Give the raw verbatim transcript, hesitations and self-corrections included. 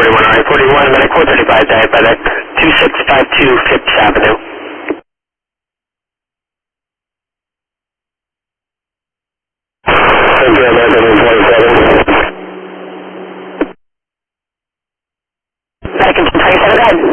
forty-one, R forty-one, medical thirty-five, diabetic, two six five two Fifth Avenue. Thank you, American twenty-seven. Medical twenty-seven, go ahead.